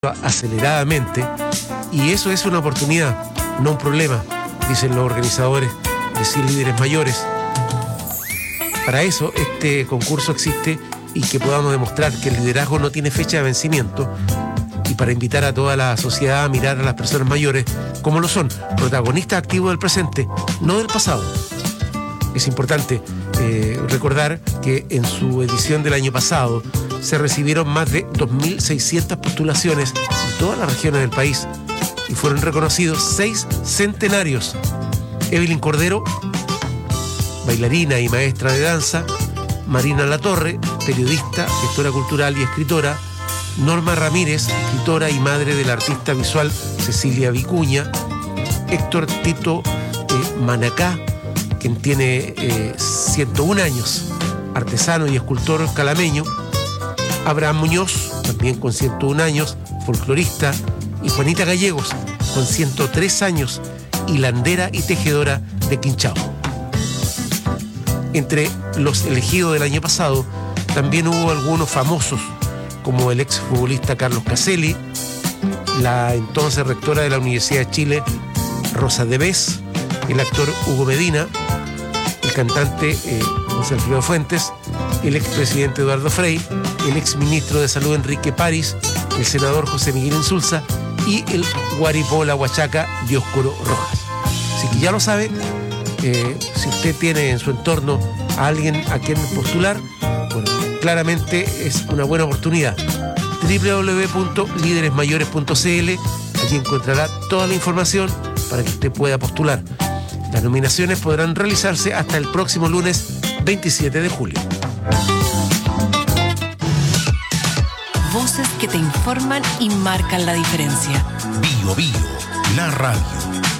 avanzando aceleradamente y eso es una oportunidad, no un problema, dicen los organizadores de 100 líderes mayores. Para eso este concurso existe y que podamos demostrar que el liderazgo no tiene fecha de vencimiento y para invitar a toda la sociedad a mirar a las personas mayores como lo son, protagonistas activos del presente, no del pasado. Es importante recordar que en su edición del año pasado se recibieron más de 2.600 postulaciones de todas las regiones del país y fueron reconocidos 6 centenarios. Evelyn Cordero, bailarina y maestra de danza; Marina Latorre, periodista, gestora cultural y escritora; Norma Ramírez, escritora y madre de la artista visual Cecilia Vicuña; Héctor Tito Manacá, quien tiene 101 años, artesano y escultor calameño; Abraham Muñoz, también con 101 años, folclorista; y Juanita Gallegos, con 103 años, hilandera y tejedora de Quinchao. Entre los elegidos del año pasado también hubo algunos famosos, como el exfutbolista Carlos Caselli, la entonces rectora de la Universidad de Chile, Rosa Devés, el actor Hugo Medina, el cantante José Alfredo Fuentes, el expresidente Eduardo Frei, el exministro de Salud Enrique París, el senador José Miguel Insulza y el guaripó la huachaca Dioscoro Rojas. Así que ya lo sabe, si usted tiene en su entorno a alguien a quien postular, bueno, claramente es una buena oportunidad. www.lideresmayores.cl, allí encontrará toda la información para que usted pueda postular. Las nominaciones podrán realizarse hasta el próximo lunes 27 de julio. Voces que te informan y marcan la diferencia. Bio Bio, la radio.